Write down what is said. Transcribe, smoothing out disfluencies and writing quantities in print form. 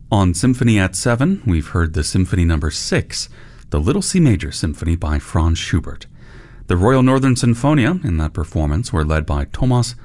On Symphony at 7, we've heard the Symphony No. 6, the Little C Major Symphony by Franz Schubert. The Royal Northern Sinfonia in that performance were led by Thomas